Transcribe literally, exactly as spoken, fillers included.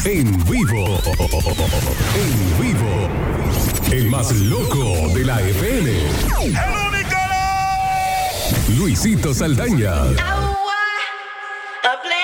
En vivo. En vivo. El más loco de la F M. ¡El único! Luisito Saldaña. I, I, I